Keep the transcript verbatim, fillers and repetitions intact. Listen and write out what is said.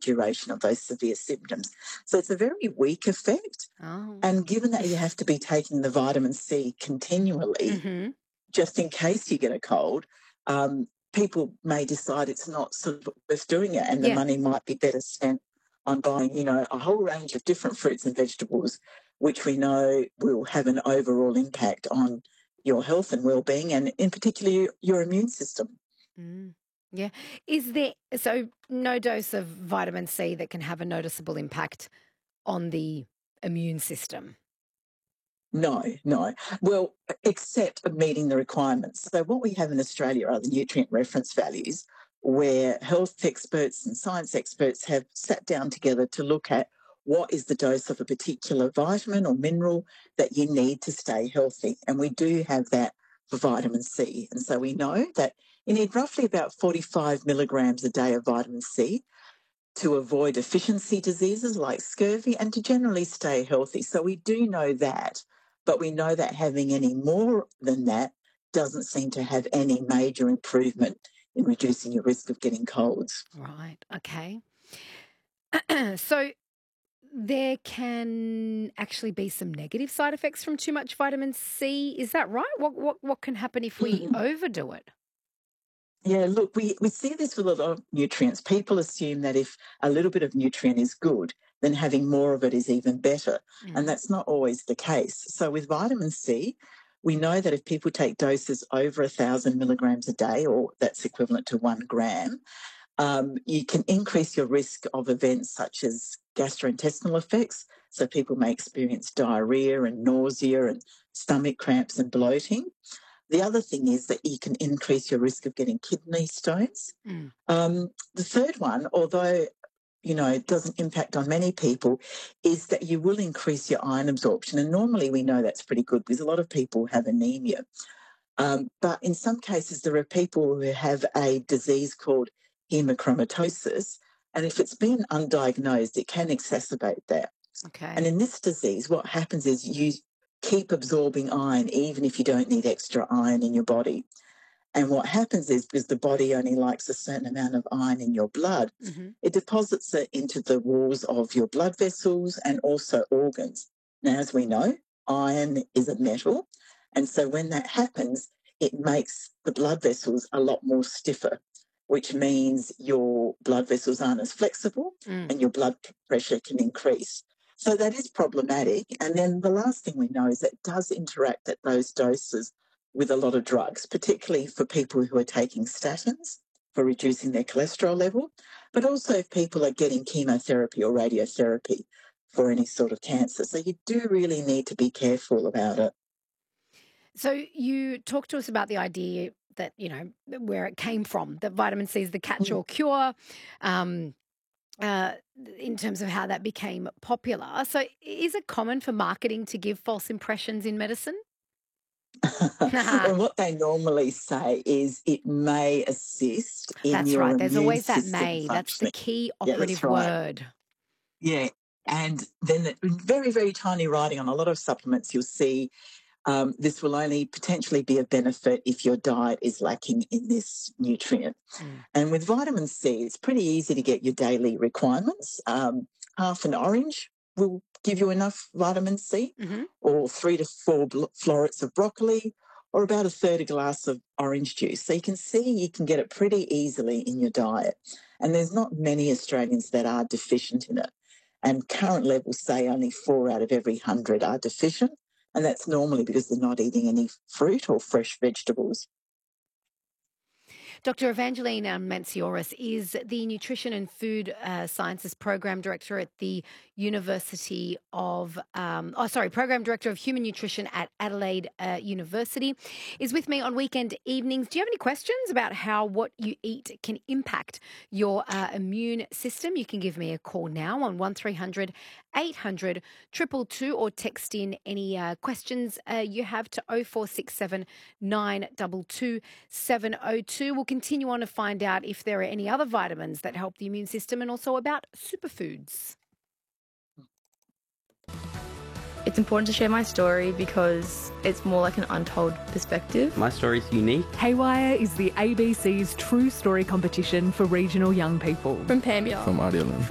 duration of those severe symptoms. So it's a very weak effect. Oh. And given that you have to be taking the vitamin C continually, Mm-hmm. just in case you get a cold, um, people may decide it's not sort of worth doing it, and the Yeah. money might be better spent on buying, you know, a whole range of different fruits and vegetables, which we know will have an overall impact on your health and well-being, and in particular your immune system. Mm. Yeah. Is there, so no dose of vitamin C that can have a noticeable impact on the immune system? No, no. Well, except meeting the requirements. So what we have in Australia are the nutrient reference values, where health experts and science experts have sat down together to look at what is the dose of a particular vitamin or mineral that you need to stay healthy. And we do have that for vitamin C. And so we know that you need roughly about forty-five milligrams a day of vitamin C to avoid deficiency diseases like scurvy and to generally stay healthy. So we do know that, but we know that having any more than that doesn't seem to have any major improvement in reducing your risk of getting colds. Right. Okay. So there can actually be some negative side effects from too much vitamin C. Is that right? What what what can happen if we overdo it? Yeah, look, we, we see this with a lot of nutrients. People assume that if a little bit of nutrient is good, then having more of it is even better. And Mm. that's not always the case. So with vitamin C, we know that if people take doses over one thousand milligrams a day, or that's equivalent to one gram, um, you can increase your risk of events such as gastrointestinal effects. So people may experience diarrhea and nausea and stomach cramps and bloating. The other thing is that you can increase your risk of getting kidney stones. Mm. Um, the third one, although you know it doesn't impact on many people, is that you will increase your iron absorption. And normally we know that's pretty good because a lot of people have anemia. Um, but in some cases, there are people who have a disease called hemochromatosis. And if it's been undiagnosed, it can exacerbate that. Okay. And in this disease, what happens is you keep absorbing iron even if you don't need extra iron in your body. And what happens is, because the body only likes a certain amount of iron in your blood, Mm-hmm. it deposits it into the walls of your blood vessels and also organs. Now, as we know, iron is a metal. And so when that happens, it makes the blood vessels a lot more stiffer, which means your blood vessels aren't as flexible Mm. and your blood pressure can increase. So that is problematic. And then the last thing we know is that it does interact at those doses with a lot of drugs, particularly for people who are taking statins for reducing their cholesterol level, but also if people are getting chemotherapy or radiotherapy for any sort of cancer. So you do really need to be careful about it. So you talked to us about the idea that, you know, where it came from, that vitamin C is the catch-all cure, um, uh, in terms of how that became popular. So is it common for marketing to give false impressions in medicine? Well, what they normally say is it may assist in That's your right. There's immune always that system may. That's the functioning. key Yeah, that's operative right. word. Yeah. And then the very, very tiny writing on a lot of supplements, you'll see um, this will only potentially be of benefit if your diet is lacking in this nutrient. Mm. And with vitamin C, it's pretty easy to get your daily requirements. Um, half an orange will give you enough vitamin C, Mm-hmm. or three to four bl- florets of broccoli, or about a third a glass of orange juice. So you can see you can get it pretty easily in your diet. And there's not many Australians that are deficient in it. And current levels say only four out of every hundred are deficient. And that's normally because they're not eating any fruit or fresh vegetables. Doctor Evangeline um, Mancioris is the Nutrition and Food uh, Sciences Program Director at the University of, um, oh, sorry, Program Director of Human Nutrition at Adelaide uh, University, is with me on weekend evenings. Do you have any questions about how what you eat can impact your uh, immune system? You can give me a call now on one three hundred eight hundred two two two or text in any uh, questions uh, you have to oh four six seven nine two two seven oh two. We'll continue on to find out if there are any other vitamins that help the immune system and also about superfoods. It's important to share my story because it's more like an untold perspective. My story's unique. Haywire is the A B C's True Story competition for regional young people. From Pamela. From Ardelan.